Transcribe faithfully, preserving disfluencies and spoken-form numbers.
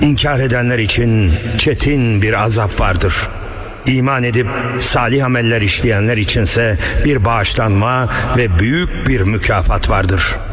İnkar edenler için çetin bir azap vardır. İman edip salih ameller işleyenler içinse bir bağışlanma ve büyük bir mükafat vardır.